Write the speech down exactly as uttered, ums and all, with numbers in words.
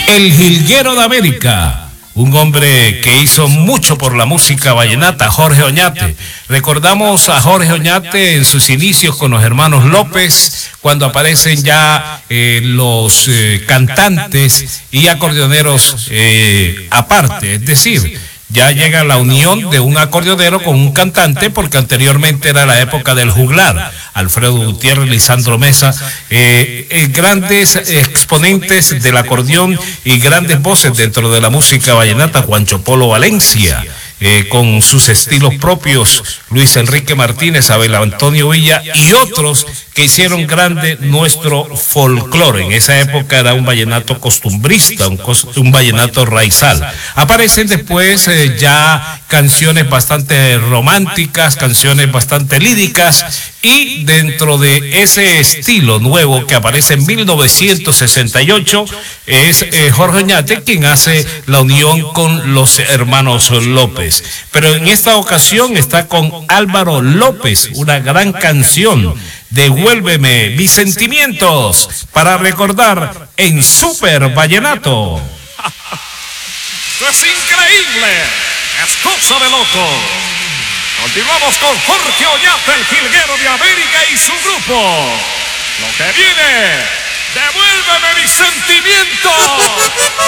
El Jilguero de América, un hombre que hizo mucho por la música vallenata, Jorge Oñate. Recordamos a Jorge Oñate en sus inicios con los hermanos López, cuando aparecen ya eh, los eh, cantantes y acordeoneros eh, aparte, es decir, ya llega la unión de un acordeonero con un cantante, porque anteriormente era la época del juglar. Alfredo Gutiérrez, Lisandro Mesa, eh, eh, grandes exponentes del acordeón y grandes voces dentro de la música vallenata, Juancho Polo Valencia, eh, con sus estilos propios, Luis Enrique Martínez, Abel Antonio Villa y otros que hicieron grande nuestro folclore. En esa época era un vallenato costumbrista, un, un vallenato raizal. Aparecen después eh, ya canciones bastante románticas, canciones bastante líricas, y dentro de ese estilo nuevo que aparece en mil novecientos sesenta y ocho es eh, Jorge Oñate quien hace la unión con los hermanos López. Pero en esta ocasión está con Álvaro López, una gran canción, Devuélveme mis sentimientos, para recordar en Super Vallenato. ¡Es increíble! ¡Es cosa de loco! Continuamos con Jorge Oñate, el Jilguero de América y su grupo. Lo que viene, devuélveme mis sentimientos.